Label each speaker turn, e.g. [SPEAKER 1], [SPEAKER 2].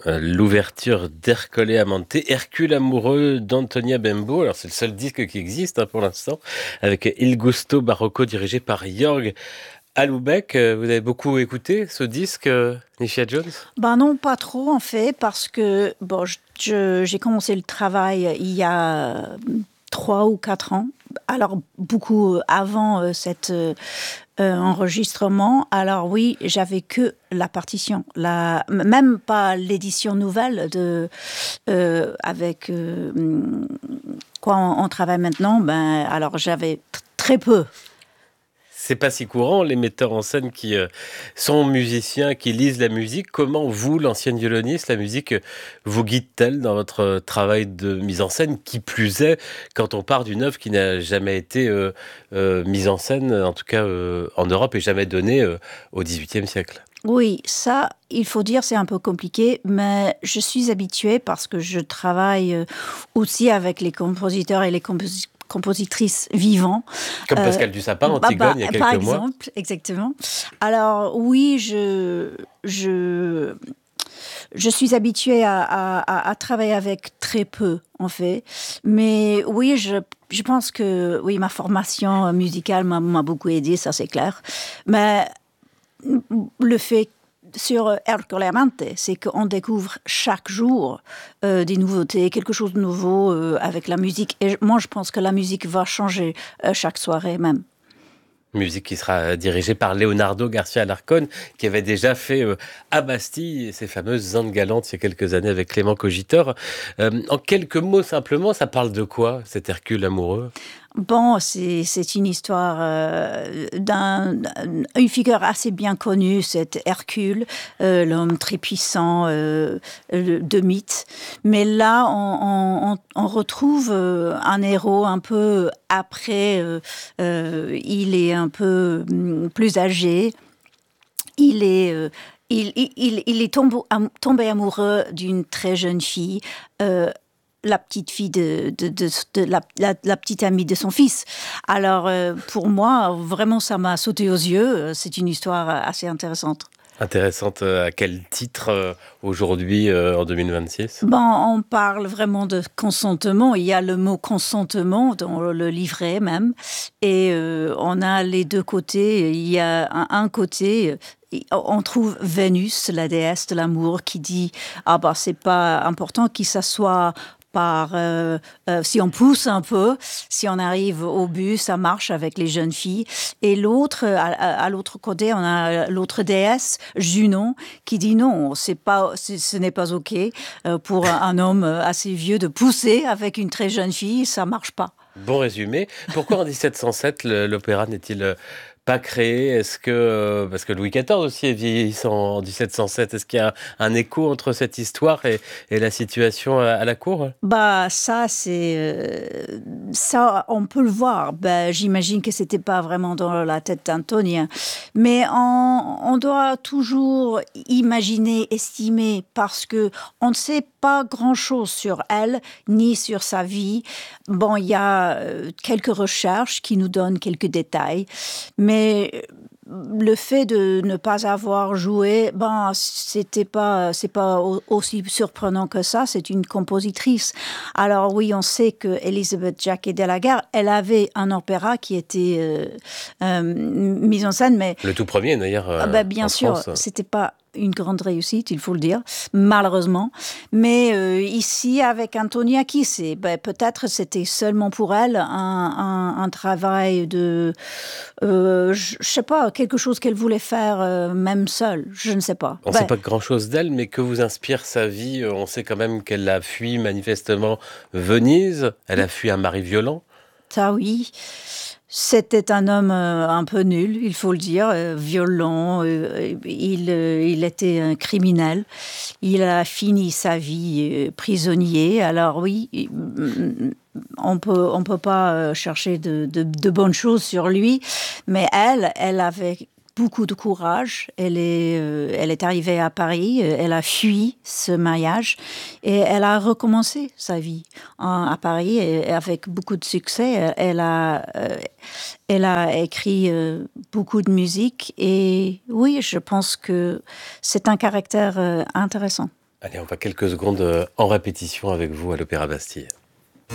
[SPEAKER 1] L'ouverture d'Ercole Amante, Hercule amoureux d'Antonia Bembo. Alors c'est le seul disque qui existe pour l'instant, avec Il Gusto Barocco dirigé par Jörg Houellebecq. Vous avez beaucoup écouté ce disque, Nisha Jones?
[SPEAKER 2] Ben non, pas trop en fait, parce que bon, j'ai commencé le travail il y a 3 ou 4 ans. Alors beaucoup avant cet enregistrement. Alors oui, j'avais que la partition, même pas l'édition nouvelle avec quoi on travaille maintenant. Ben alors j'avais très peu.
[SPEAKER 1] C'est pas si courant, les metteurs en scène qui sont musiciens, qui lisent la musique. Comment vous, l'ancienne violoniste, la musique vous guide-t-elle dans votre travail de mise en scène? Qui plus est, quand on part d'une œuvre qui n'a jamais été mise en scène, en tout cas en Europe, et jamais donnée au XVIIIe siècle.
[SPEAKER 2] Oui, ça, il faut dire, c'est un peu compliqué, mais je suis habituée parce que je travaille aussi avec les compositeurs et les compositrices vivants.
[SPEAKER 1] Comme Pascal Dussapin, Antigone, il y a
[SPEAKER 2] Par
[SPEAKER 1] quelques mois.
[SPEAKER 2] exemple, exactement. Alors oui, je suis habituée à travailler avec très peu, en fait. Mais oui, je pense que oui, ma formation musicale m'a beaucoup aidée, ça c'est clair. Mais le fait sur Ercole Amante, c'est qu'on découvre chaque jour des nouveautés, quelque chose de nouveau avec la musique. Et moi, je pense que la musique va changer chaque soirée même.
[SPEAKER 1] Musique qui sera dirigée par Leonardo Garcia Alarcón, qui avait déjà fait à Bastille ces fameuses Andes galantes il y a quelques années avec Clément Cogitor. En quelques mots simplement, ça parle de quoi, cet Hercule amoureux?
[SPEAKER 2] Bon, c'est une histoire une figure assez bien connue, c'est Hercule, l'homme très puissant de mythe. Mais là, on retrouve un héros un peu après. Il est un peu plus âgé. Il est tombé amoureux d'une très jeune fille. La petite fille la petite amie de son fils. Alors, pour moi, vraiment, ça m'a sauté aux yeux. C'est une histoire assez intéressante.
[SPEAKER 1] Intéressante, à quel titre aujourd'hui en 2026?
[SPEAKER 2] Bon, on parle vraiment de consentement. Il y a le mot consentement dans le livret même. Et on a les deux côtés. Il y a un côté... On trouve Vénus, la déesse de l'amour, qui dit « Ah bah, c'est pas important qu'il s'assoie si on pousse un peu, si on arrive au but, ça marche avec les jeunes filles. » Et l'autre, à l'autre côté, on a l'autre déesse, Junon, qui dit non, ce n'est pas OK pour un homme assez vieux de pousser avec une très jeune fille, ça marche pas.
[SPEAKER 1] Bon résumé. Pourquoi en 1707 l'opéra n'est-il pas créé? Est-ce que, parce que Louis XIV aussi est vieillissant en 1707, est-ce qu'il y a un écho entre cette histoire et la situation à la cour?
[SPEAKER 2] Bah ça ça on peut le voir. Bah, j'imagine que c'était pas vraiment dans la tête d'Antonia, mais on doit toujours imaginer, estimer, parce que on ne sait pas grand-chose sur elle ni sur sa vie. Bon, il y a quelques recherches qui nous donnent quelques détails, mais le fait de ne pas avoir joué, ben c'est pas aussi surprenant que ça. C'est une compositrice. Alors oui, on sait que Elisabeth Jacquet de la Guerre, elle avait un opéra qui était mis en scène, mais
[SPEAKER 1] Le tout premier d'ailleurs
[SPEAKER 2] bien
[SPEAKER 1] en
[SPEAKER 2] sûr,
[SPEAKER 1] France.
[SPEAKER 2] c'était pas une grande réussite, il faut le dire, malheureusement. Mais ici, avec Antonia, qui sait? Peut-être c'était seulement pour elle un travail de... je sais pas, quelque chose qu'elle voulait faire même seule, je ne sais pas.
[SPEAKER 1] On ne sait pas grand-chose d'elle, mais que vous inspire sa vie? On sait quand même qu'elle a fui manifestement Venise, elle a fui un mari violent.
[SPEAKER 2] Ça oui, c'était un homme un peu nul, il faut le dire, violent, il était un criminel. Il a fini sa vie prisonnier. Alors oui, on peut pas chercher de bonnes choses sur lui, mais elle avait beaucoup de courage. Elle est arrivée à Paris, elle a fui ce mariage et elle a recommencé sa vie à Paris et avec beaucoup de succès. Elle a écrit beaucoup de musique et oui, je pense que c'est un caractère intéressant.
[SPEAKER 1] Allez, on va quelques secondes en répétition avec vous à l'Opéra Bastille.